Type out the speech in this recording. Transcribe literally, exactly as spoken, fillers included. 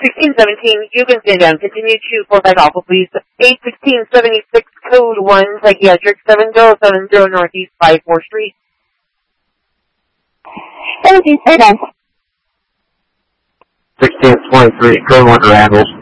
sixteen seventeen, you can stand down. Continue to four five Alpha, please. eight sixteen seventy-six, code one, psychiatric, seven zero seven zero Northeast five fourth Street. seventeen, stand down. sixteen twenty-three, code one, Randall.